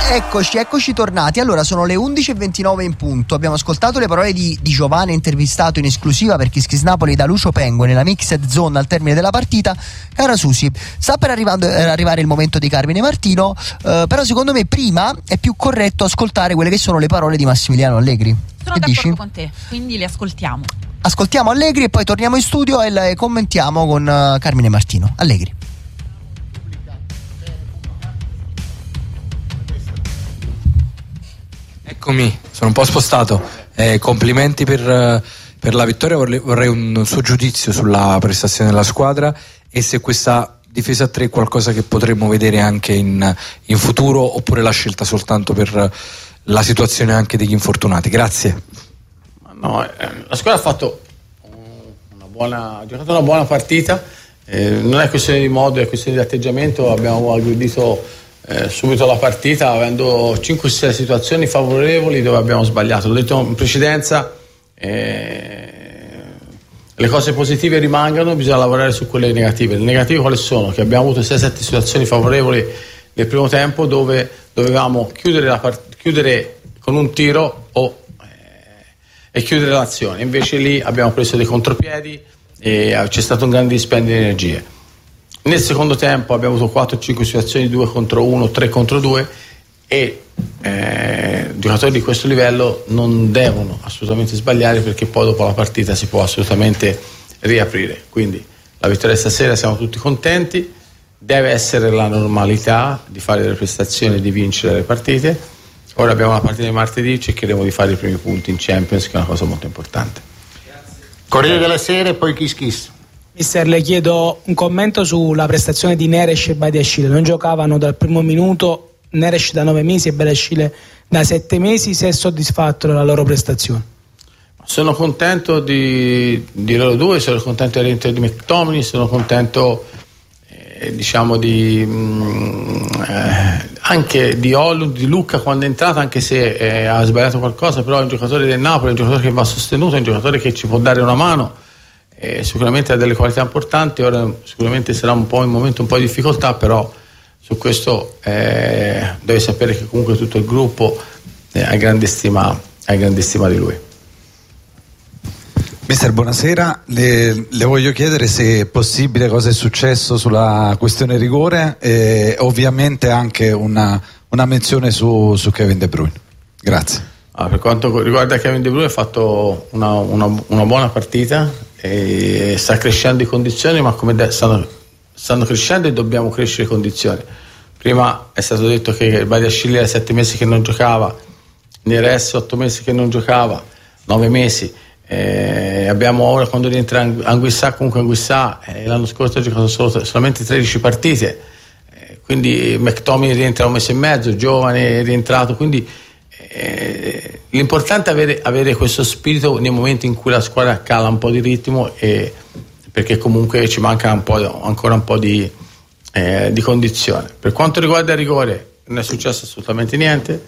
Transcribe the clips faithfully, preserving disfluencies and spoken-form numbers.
Eccoci, eccoci tornati. Allora sono le undici e ventinove in punto. Abbiamo ascoltato le parole di, di Giovanni, intervistato in esclusiva per Kiss Napoli da Lucio Pengue nella mixed zone al termine della partita. Cara Susi, sta per arrivando, eh, arrivare il momento di Carmine Martino, eh, però secondo me prima è più corretto ascoltare quelle che sono le parole di Massimiliano Allegri. Sono che d'accordo dici? con te, quindi le ascoltiamo. Ascoltiamo Allegri e poi torniamo in studio e le commentiamo con uh, Carmine Martino. Allegri. Eccomi, sono un po' spostato. Eh, complimenti per, per la vittoria. Vorrei, vorrei un suo giudizio sulla prestazione della squadra e se questa difesa a tre è qualcosa che potremmo vedere anche in, in futuro, oppure la scelta soltanto per la situazione anche degli infortunati. Grazie. No, eh, la squadra ha fatto una buona, ha giocato una buona partita. Eh, non è questione di modo, è questione di atteggiamento. Abbiamo aggredito Eh, subito la partita avendo cinque sei situazioni favorevoli dove abbiamo sbagliato. L'ho detto in precedenza, eh, le cose positive rimangono, bisogna lavorare su quelle negative. Le negative quali sono? Che abbiamo avuto sei sette situazioni favorevoli nel primo tempo dove dovevamo chiudere, la part- chiudere con un tiro o, eh, e chiudere l'azione, invece lì abbiamo preso dei contropiedi e c'è stato un grande dispendio di energie. Nel secondo tempo abbiamo avuto quattro cinque situazioni, due contro uno, tre contro due e eh, giocatori di questo livello non devono assolutamente sbagliare, perché poi dopo la partita si può assolutamente riaprire. Quindi la vittoria stasera, siamo tutti contenti, deve essere la normalità di fare delle prestazioni e di vincere le partite. Ora abbiamo la partita di martedì, cercheremo di fare i primi punti in Champions, che è una cosa molto importante. Corriere della Sera e poi Kiss Kiss. Mister, le chiedo un commento sulla prestazione di Neres e Badiashile. Non giocavano dal primo minuto, Neres da nove mesi e Badiashile da sette mesi. Se è soddisfatto della loro prestazione? Sono contento di, di loro due, sono contento del rientro di McTominay, sono contento eh, diciamo di mh, eh, anche di Højlund, di Lucca quando è entrato, anche se eh, ha sbagliato qualcosa, però è un giocatore del Napoli, è un giocatore che va sostenuto, è un giocatore che ci può dare una mano. Eh, sicuramente ha delle qualità importanti. Ora sicuramente sarà un po' un momento un po' di difficoltà, però su questo eh, deve sapere che comunque tutto il gruppo eh, ha grande stima, ha grande stima di lui. Mister, buonasera, le, le voglio chiedere se è possibile cosa è successo sulla questione rigore e ovviamente anche una, una menzione su, su Kevin De Bruyne. Grazie. Ah, per quanto riguarda Kevin De Bruyne, ha fatto una, una, una buona partita e sta crescendo in condizioni, ma come de- stanno, stanno crescendo e dobbiamo crescere in condizioni. Prima è stato detto che il Badiashile era sette mesi che non giocava, Neres otto mesi che non giocava, nove mesi. Eh, abbiamo ora, quando rientra Anguissà, comunque Anguissà eh, l'anno scorso ha giocato solo, solamente tredici partite, eh, quindi McTominay rientra un mese e mezzo, giovane, è rientrato, quindi Eh, l'importante è avere, avere questo spirito nei momenti in cui la squadra cala un po' di ritmo, e, perché comunque ci manca un po', ancora un po' di, eh, di condizione. Per quanto riguarda il rigore non è successo assolutamente niente,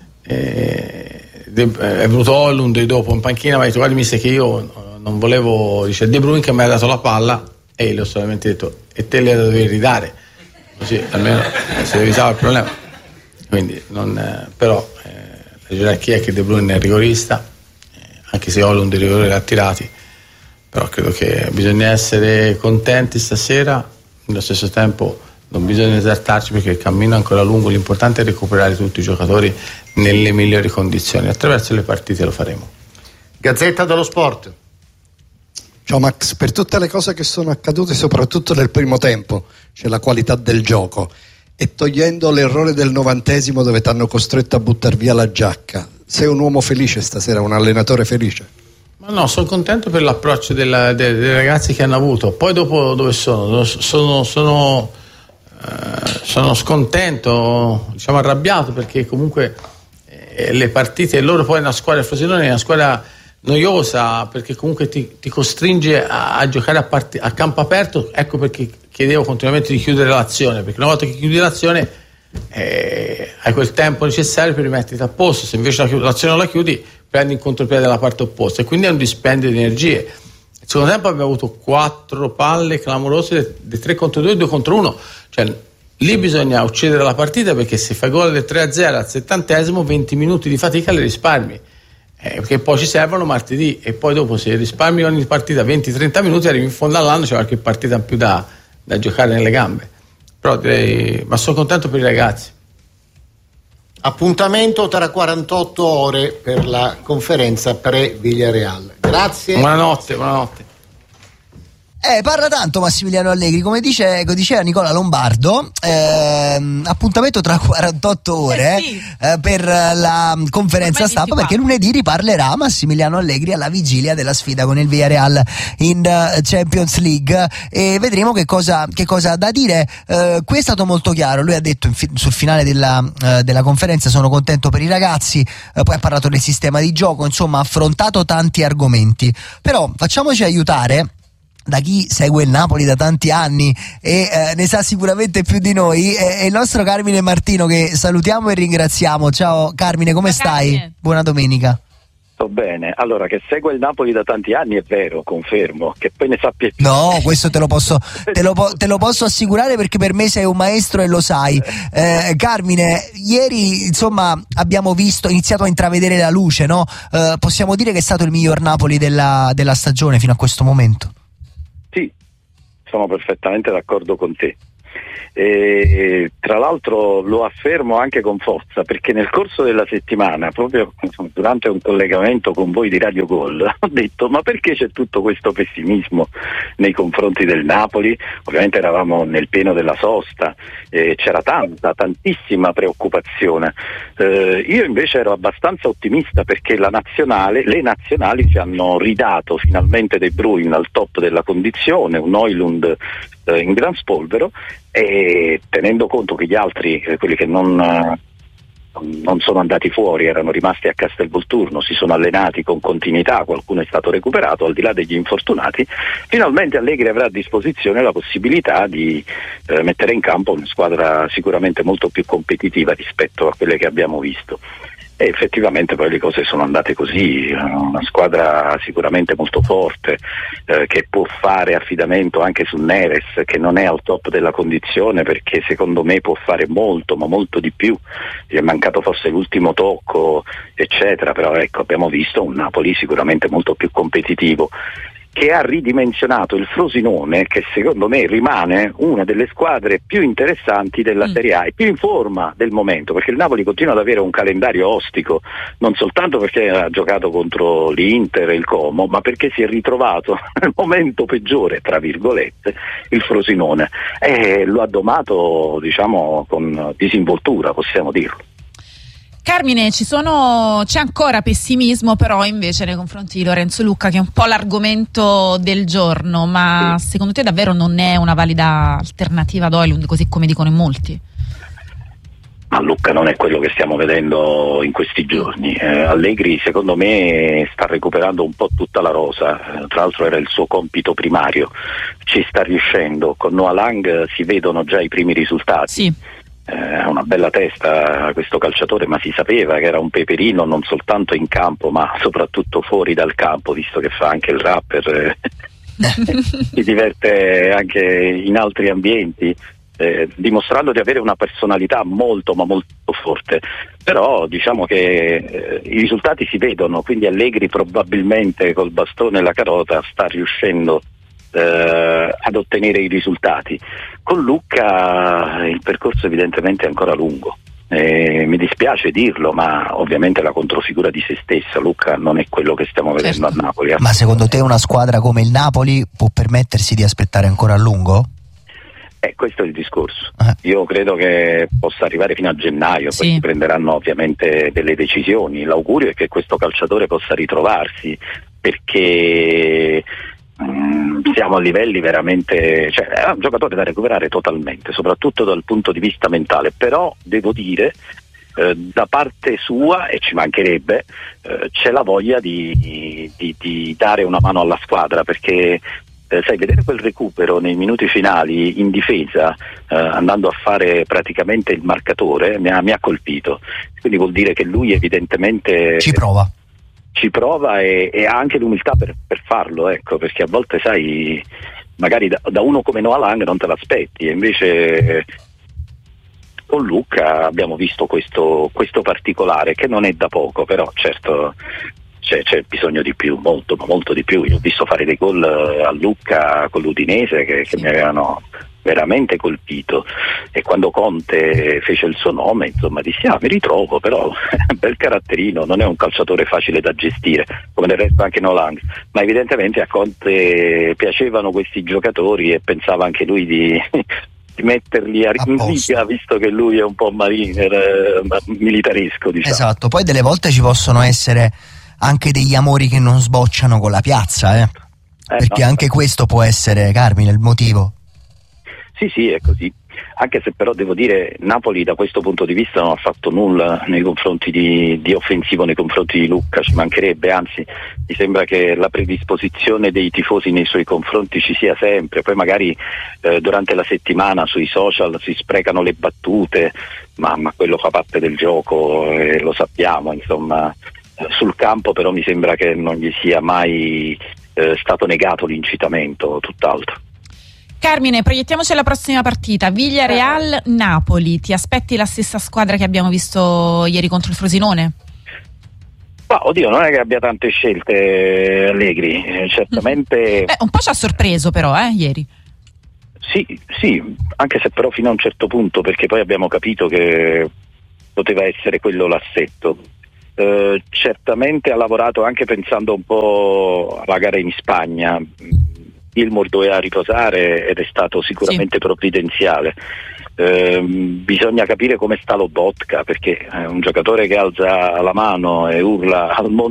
eh, de, è venuto Højlund e dopo in panchina mi ha detto: guardi mister, che io non volevo, dice De Bruyne che mi ha dato la palla, e io le ho solamente detto: e te le dovevi ridare, così almeno si evitava il problema. Quindi non, eh, però eh, la gerarchia è che De Bruyne è rigorista, eh, anche se Højlund i rigori li ha tirati, però credo che bisogna essere contenti stasera. Nello stesso tempo non bisogna esaltarci, perché il cammino è ancora lungo, l'importante è recuperare tutti i giocatori nelle migliori condizioni. Attraverso le partite lo faremo. Gazzetta dello Sport. Ciao Max, per tutte le cose che sono accadute soprattutto nel primo tempo c'è la qualità del gioco, e togliendo l'errore del novantesimo dove ti hanno costretto a buttare via la giacca, sei un uomo felice stasera, un allenatore felice? Ma no, sono contento per l'approccio della, dei, dei ragazzi che hanno avuto. Poi dopo dove sono? Sono, sono, eh, sono scontento, diciamo arrabbiato, perché comunque eh, le partite, loro poi è una squadra, il Frosinone è una squadra noiosa, perché comunque ti, ti costringe a, a giocare a, part- a campo aperto. Ecco perché chiedevo continuamente di chiudere l'azione, perché una volta che chiudi l'azione eh, hai quel tempo necessario per rimetterti a posto. Se invece la, l'azione non la chiudi, prendi in contropiede dalla parte opposta, e quindi è un dispendio di energie. Nel secondo tempo abbiamo avuto quattro palle clamorose, di tre contro due, due contro uno, cioè lì bisogna uccidere la partita, perché se fai gol del tre a zero al settantesimo, venti minuti di fatica le risparmi, eh, perché poi ci servono martedì, e poi dopo se risparmi ogni partita venti trenta minuti, arrivi in fondo all'anno, c'è qualche partita in più da, da giocare nelle gambe. Però direi, ma sono contento per i ragazzi. Appuntamento tra quarantotto ore per la conferenza pre-Villarreal. Grazie. Buonanotte, buonanotte. Eh, parla tanto Massimiliano Allegri, come dice, come diceva Nicola Lombardo, ehm, appuntamento tra quarantotto ore eh sì. eh, per la conferenza stampa, perché lunedì riparlerà Massimiliano Allegri alla vigilia della sfida con il Villarreal in uh, Champions League, e vedremo che cosa, che cosa ha da dire. Eh, qui è stato molto chiaro, lui ha detto fi- sul finale della, uh, della conferenza: sono contento per i ragazzi, eh, poi ha parlato del sistema di gioco, insomma ha affrontato tanti argomenti. Però facciamoci aiutare da chi segue il Napoli da tanti anni e eh, ne sa sicuramente più di noi, è il nostro Carmine Martino, che salutiamo e ringraziamo. Ciao Carmine, come Ciao, stai? Carmine. Buona domenica. Sto bene. Allora, che segue il Napoli da tanti anni è vero, confermo, che poi ne sappia più. No, questo te lo posso te lo, po- te lo posso assicurare, perché per me sei un maestro e lo sai. Eh, Carmine, ieri insomma abbiamo visto, iniziato a intravedere la luce, no? Eh, possiamo dire che è stato il miglior Napoli della, della stagione fino a questo momento. Sì, sono perfettamente d'accordo con te. E, tra l'altro lo affermo anche con forza, perché nel corso della settimana, proprio durante un collegamento con voi di Radio Gol, ho detto: ma perché c'è tutto questo pessimismo nei confronti del Napoli? Ovviamente eravamo nel pieno della sosta, eh, c'era tanta, tantissima preoccupazione. Eh, io invece ero abbastanza ottimista, perché la nazionale, le nazionali ci hanno ridato finalmente De Bruyne al top della condizione, un Højlund eh, in gran spolvero, e tenendo conto che gli altri, eh, quelli che non, eh, non sono andati fuori, erano rimasti a Castelvolturno, si sono allenati con continuità, qualcuno è stato recuperato, al di là degli infortunati, finalmente Allegri avrà a disposizione la possibilità di eh, mettere in campo una squadra sicuramente molto più competitiva rispetto a quelle che abbiamo visto. E effettivamente poi le cose sono andate così, una squadra sicuramente molto forte, eh, che può fare affidamento anche su Neres, che non è al top della condizione, perché secondo me può fare molto, ma molto di più. Gli è mancato forse l'ultimo tocco, eccetera, però ecco, abbiamo visto un Napoli sicuramente molto più competitivo, che ha ridimensionato il Frosinone, che secondo me rimane una delle squadre più interessanti della mm. Serie A e più in forma del momento, perché il Napoli continua ad avere un calendario ostico, non soltanto perché ha giocato contro l'Inter e il Como, ma perché si è ritrovato nel momento peggiore, tra virgolette, il Frosinone, e lo ha domato, diciamo, con disinvoltura, possiamo dirlo. Carmine, ci sono, c'è ancora pessimismo però invece nei confronti di Lorenzo Lucca, che è un po' l'argomento del giorno, ma sì. Secondo te davvero non è una valida alternativa ad Højlund, così come dicono in molti? Ma Lucca non è quello che stiamo vedendo in questi giorni. eh, Allegri secondo me sta recuperando un po' tutta la rosa, eh, tra l'altro era il suo compito primario, ci sta riuscendo, con Noah Lang si vedono già i primi risultati. Sì. Ha una bella testa questo calciatore, ma si sapeva che era un peperino non soltanto in campo ma soprattutto fuori dal campo, visto che fa anche il rapper, si diverte anche in altri ambienti, eh, dimostrando di avere una personalità molto ma molto forte. Però diciamo che eh, i risultati si vedono, quindi Allegri probabilmente col bastone e la carota sta riuscendo Eh, ad ottenere i risultati. Con Lucca il percorso evidentemente è ancora lungo, eh, mi dispiace dirlo, ma ovviamente la controfigura di se stessa. Lucca non è quello che stiamo vedendo certo. a Napoli. Eh. Ma secondo te una squadra come il Napoli può permettersi di aspettare ancora a lungo? Eh, questo è il discorso. Eh. Io credo che possa arrivare fino a gennaio, sì. Poi si prenderanno ovviamente delle decisioni. L'augurio è che questo calciatore possa ritrovarsi, perché siamo a livelli veramente, cioè è un giocatore da recuperare totalmente, soprattutto dal punto di vista mentale. Però devo dire, eh, da parte sua, e ci mancherebbe, eh, c'è la voglia di, di, di dare una mano alla squadra, perché eh, sai, vedere quel recupero nei minuti finali in difesa, eh, andando a fare praticamente il marcatore, mi ha, mi ha colpito. Quindi vuol dire che lui evidentemente ci prova. ci prova e, e ha anche l'umiltà per, per farlo, ecco, perché a volte sai, magari da, da uno come Noah Lang non te l'aspetti, e invece con Lucca abbiamo visto questo, questo particolare che non è da poco, però certo c'è, c'è bisogno di più, molto, molto di più. Io ho visto fare dei gol a Lucca con l'Udinese che, che mi avevano veramente colpito, e quando Conte fece il suo nome, insomma, dissi ah, mi ritrovo, però bel caratterino, non è un calciatore facile da gestire, come del resto anche Nolan, ma evidentemente a Conte piacevano questi giocatori e pensava anche lui di di metterli a in riga, visto che lui è un po' mariner, eh, militaresco, diciamo. Esatto, poi delle volte ci possono essere anche degli amori che non sbocciano con la piazza, eh? Eh, perché no, anche questo può essere, Carmine, il motivo. Sì, sì, è così. Anche se però devo dire Napoli da questo punto di vista non ha fatto nulla nei confronti di, di offensivo nei confronti di Lucca, ci mancherebbe, anzi mi sembra che la predisposizione dei tifosi nei suoi confronti ci sia sempre. Poi magari eh, durante la settimana sui social si sprecano le battute, ma, ma quello fa parte del gioco e lo sappiamo, insomma. Sul campo però mi sembra che non gli sia mai eh, stato negato l'incitamento, tutt'altro. Carmine, proiettiamoci alla prossima partita, Villarreal-Napoli. Ti aspetti la stessa squadra che abbiamo visto ieri contro il Frosinone? Ma oddio, non è che abbia tante scelte Allegri, eh, certamente... Eh, un po' ci ha sorpreso però, eh, ieri. Sì, sì, anche se però fino a un certo punto, perché poi abbiamo capito che poteva essere quello l'assetto. Eh, certamente ha lavorato anche pensando un po' alla gara in Spagna. Gilmour doveva riposare ed è stato sicuramente sì. provvidenziale. Eh, bisogna capire come sta Lobotka, perché è un giocatore che alza la mano e urla al mondo